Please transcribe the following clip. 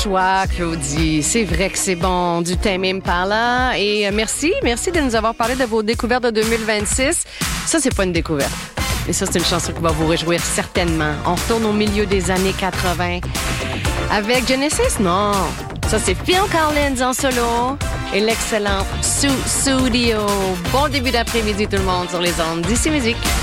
choix, Claudie. C'est vrai que c'est bon, du Tame Impala. Et merci de nous avoir parlé de vos découvertes de 2026. Ça, c'est pas une découverte. Et ça, c'est une chanson qui va vous réjouir certainement. On retourne au milieu des années 80. Avec Genesis? Non. Ça, c'est Phil Collins en solo et l'excellent Studio. Bon début d'après-midi tout le monde sur les ondes d'Ici Musique.